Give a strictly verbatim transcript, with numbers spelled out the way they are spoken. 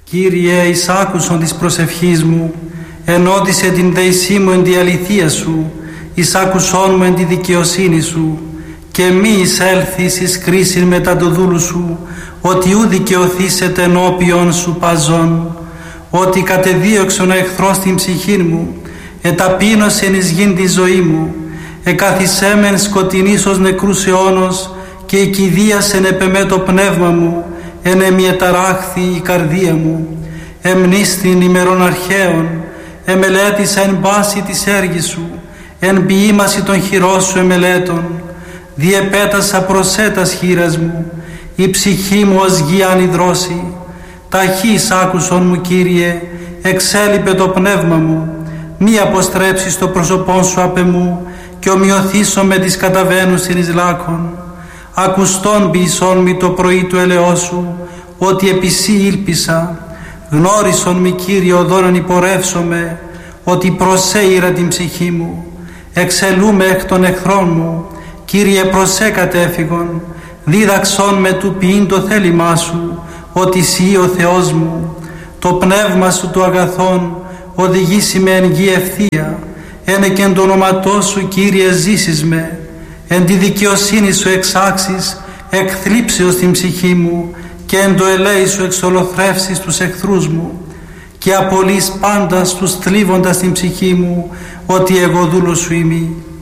Κύριε, εις άκουσον της προσευχής μου, ενώτισε την δεησή μου εν τη αληθεία σου, εις άκουσόν μου εν τη δικαιοσύνη σου, και μη εισέλθεις εις κρίσιν μετά το δούλου σου, ότι ου δικαιωθήσετε ενώπιον σου παζών, ότι κατεδίωξον ο εχθρός την ψυχή μου, εταπείνωσεν εις γην τη ζωή μου, εκαθισέμεν σκοτεινής ως νεκρούς αιώνος, και εκηδίασεν επεμέ το πνεύμα μου, εν εμιεταράχθη η καρδία μου, εμνίστην ημερών αρχαίων, εμελέτησα εν πάση της έργης σου, εν ποιήμαση των χειρός σου εμελέτων, διεπέτασα προσέτας χείρας μου, η ψυχή μου ως γη ανιδρώση, ταχύς άκουσον μου Κύριε, εξέλιπε το πνεύμα μου, μη αποστρέψεις το πρόσωπόν σου απ' εμού, και ομοιωθήσω με τις καταβαίνουσιν εις λάκων. Ακουστόν ποιησόν μη το πρωί του ελεός σου, ότι επί σύ ήλπισα, γνώρισον μη Κύριε οδόν υπορεύσομαι, ότι προσέειρα την ψυχή μου, εξελούμε εκ των εχθρών μου, Κύριε προσέ κατέφυγον, δίδαξον με του ποιήν το θέλημά σου, ότι σύ ο Θεός μου, το πνεύμα σου του αγαθών, οδηγήσει με εν γη ευθεία, ένε και εν το όνοματό σου Κύριε ζήσεις με, εν τη δικαιοσύνη σου εξάξεις, εκθλίψεως την ψυχή μου, και εν το ελέη σου εξολοθρεύσεις τους εχθρούς μου, και απολύς πάντα τους θλίβοντας την ψυχή μου, ότι εγώ δούλος σου είμαι.